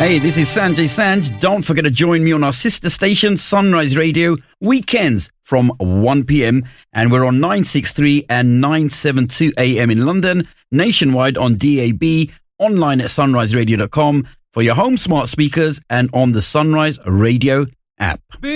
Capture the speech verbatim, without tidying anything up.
Hey, this is Sanjay Sanj. Don't forget to join me on our sister station, Sunrise Radio, weekends from one p.m. And we're on nine sixty-three and nine seventy-two a m in London, nationwide on D A B, online at sunrise radio dot com, for your home smart speakers and on the Sunrise Radio app.